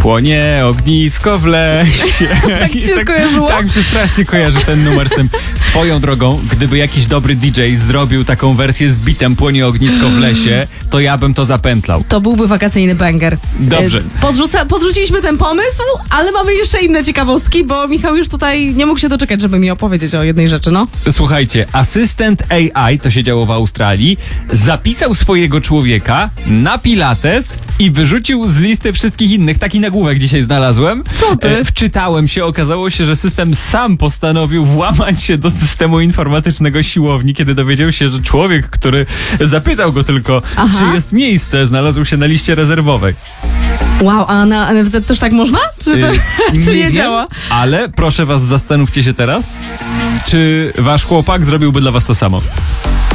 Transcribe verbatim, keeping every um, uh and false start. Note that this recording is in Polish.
Płonie ognisko w lesie. Tak ci I się skojarzyło? Tak, mi się strasznie kojarzy ten numer z tym. Swoją drogą, gdyby jakiś dobry D J zrobił taką wersję z bitem Płonie ognisko w lesie, to ja bym to zapętlał. To byłby wakacyjny banger. Dobrze. Y, Podrzuca, podrzuciliśmy ten pomysł, ale mamy jeszcze inne ciekawostki, bo Michał już tutaj nie mógł się doczekać, żeby mi opowiedzieć o jednej rzeczy, no. Słuchajcie, asystent A I, to się działo w Australii, zapisał swojego człowieka na pilates i wyrzucił z listy wszystkich innych. Taki nagłówek dzisiaj znalazłem. Co ty? E, wczytałem się, okazało się, że system sam postanowił włamać się do systemu informatycznego siłowni, kiedy dowiedział się, że człowiek, który zapytał go tylko, Aha. czy jest miejsce, znalazł się na liście rezerwowej. Wow, a na N F Z też tak można? Czy to E, czy nie, wiem, działa? Ale proszę was, zastanówcie się teraz, czy wasz chłopak zrobiłby dla was to samo.